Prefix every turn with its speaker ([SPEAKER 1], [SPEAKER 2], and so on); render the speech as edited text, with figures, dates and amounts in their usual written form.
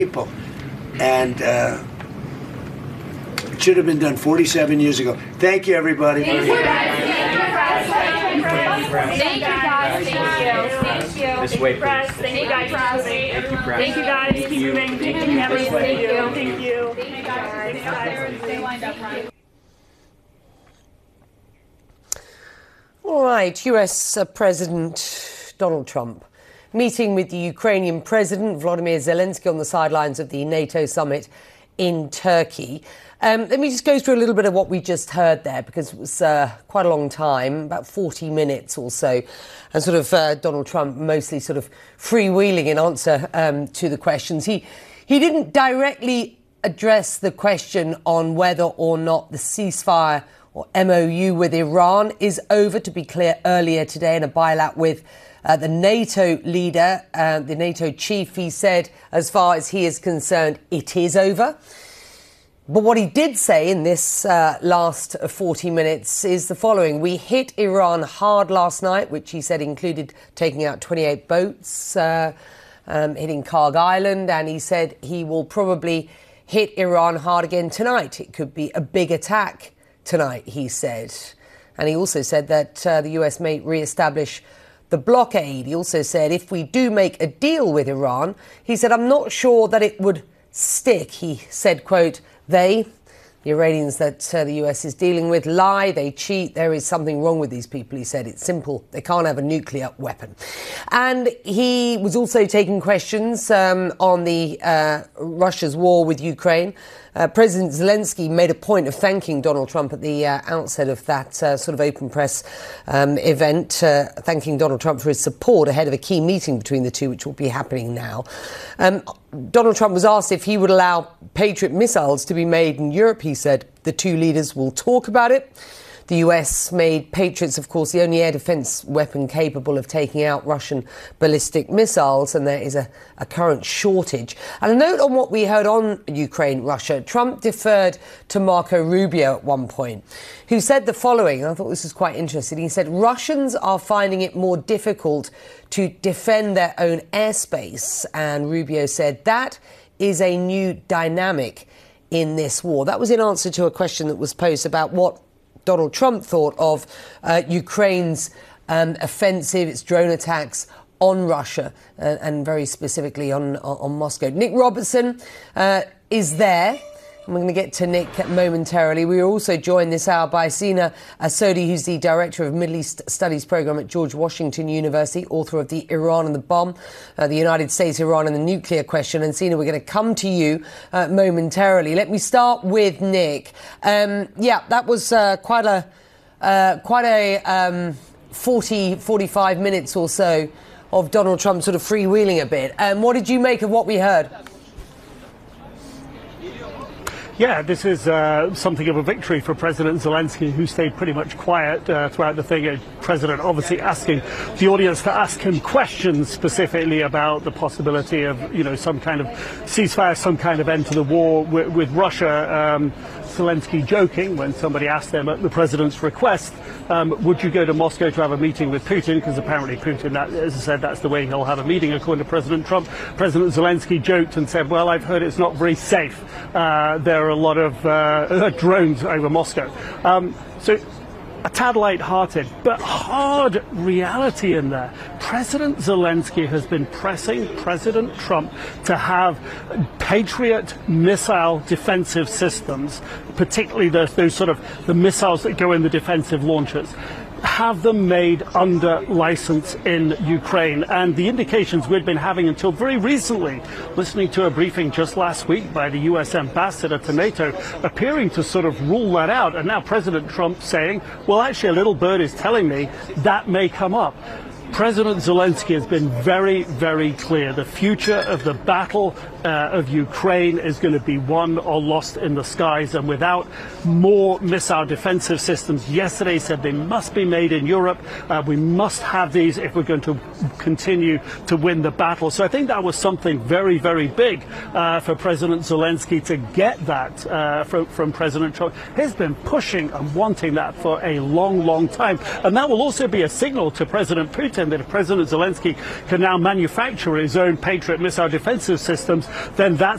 [SPEAKER 1] people. And it should have been done 47 years ago. Thank you, everybody.
[SPEAKER 2] Thank you, guys. Thank you, guys. Thank you.
[SPEAKER 3] This way, please.
[SPEAKER 2] Thank you, guys. Thank you, guys. Keep moving. Thank you. Thank you. Thank you, guys. Stay lined up, Ryan.
[SPEAKER 4] All right, US President Donald Trump meeting with the Ukrainian President Volodymyr Zelensky on the sidelines of the NATO summit in Turkey. Let me just go through a little bit of what we just heard there, because it was quite a long time, about 40 minutes or so, and sort of Donald Trump mostly sort of freewheeling in answer to the questions. He didn't directly address the question on whether or not the ceasefire or MOU with Iran is over. To be clear, earlier today in a bilat with the NATO leader, the NATO chief, he said, as far as he is concerned, it is over. But what he did say in this last 40 minutes is the following. We hit Iran hard last night, which he said included taking out 28 boats, hitting Karg Island, and he said he will probably hit Iran hard again tonight. It could be a big attack tonight, he said. And he also said that the US may re-establish the blockade. He also said if we do make a deal with Iran, he said, I'm not sure that it would stick. He said, quote, the Iranians that the US is dealing with, lie, they cheat, there is something wrong with these people, he said. It's simple. They can't have a nuclear weapon. And he was also taking questions on the Russia's war with Ukraine. President Zelensky made a point of thanking Donald Trump at the outset of that sort of open press event, thanking Donald Trump for his support ahead of a key meeting between the two, which will be happening now. Donald Trump was asked if he would allow Patriot missiles to be made in Europe. He said the two leaders will talk about it. The US made Patriots, of course, the only air defense weapon capable of taking out Russian ballistic missiles, and there is a current shortage. And a note on what we heard on Ukraine-Russia. Trump deferred to Marco Rubio at one point, who said the following. I thought this was quite interesting. He said, Russians are finding it more difficult to defend their own airspace. And Rubio said that is a new dynamic in this war. That was in answer to a question that was posed about what Donald Trump thought of Ukraine's offensive, its drone attacks on Russia, and very specifically on Moscow. Nick Robertson is there. And we're going to get to Nick momentarily. We are also joined this hour by Sina Sodi, who's the Director of Middle East Studies Programme at George Washington University, author of The Iran and the Bomb, the United States, Iran and the Nuclear Question. And Sina, we're going to come to you momentarily. Let me start with Nick. That was quite a 45 minutes or so of Donald Trump sort of freewheeling a bit. What did you make of what we heard?
[SPEAKER 5] Yeah, this is something of a victory for President Zelensky, who stayed pretty much quiet throughout the thing. President obviously asking the audience to ask him questions specifically about the possibility of, some kind of ceasefire, some kind of end to the war with Russia. Zelensky joking when somebody asked him at the president's request, would you go to Moscow to have a meeting with Putin? Because apparently Putin, as I said, that's the way he'll have a meeting, according to President Trump. President Zelensky joked and said, well, I've heard it's not very safe. There are a lot of drones over Moscow. So a tad light-hearted, but hard reality in there. President Zelensky has been pressing President Trump to have Patriot missile defensive systems, particularly those sort of the missiles that go in the defensive launchers, have them made under license in Ukraine. And the indications we'd been having until very recently, listening to a briefing just last week by the US ambassador to NATO, appearing to sort of rule that out. And now President Trump saying, well, actually, a little bird is telling me that may come up. President Zelensky has been very, very clear. The future of the battle of Ukraine is going to be won or lost in the skies, and without more missile defensive systems. Yesterday said they must be made in Europe. We must have these if we're going to continue to win the battle. So I think that was something very, very big for President Zelensky to get that from President Trump. He's been pushing and wanting that for a long, long time. And that will also be a signal to President Putin saying that if President Zelensky can now manufacture his own Patriot missile defensive systems, then that's